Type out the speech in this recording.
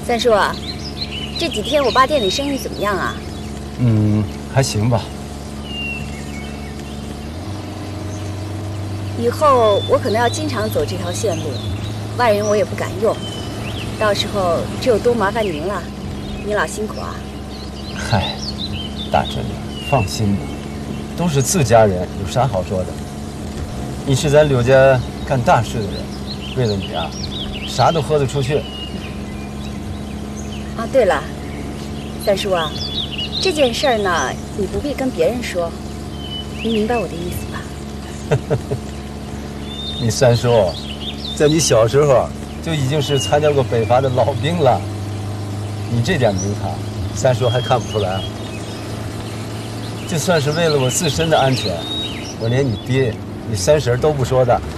三叔啊，这几天我爸店里生意怎么样啊？ 还行吧。 以后我可能要经常走这条线路，外人我也不敢用，到时候只有多麻烦您了，您老辛苦啊。 嗨，大侄女，放心吧，都是自家人，有啥好说的？你是咱柳家干大事的人，为了你啊，啥都豁得出去。 啊，对了，三叔啊，这件事儿呢，你不必跟别人说，您明白我的意思吧？ 你三叔，在你小时候就已经是参加过北伐的老兵了，你这点名堂，三叔还看不出来？就算是为了我自身的安全，我连你爹、你三婶都不说的。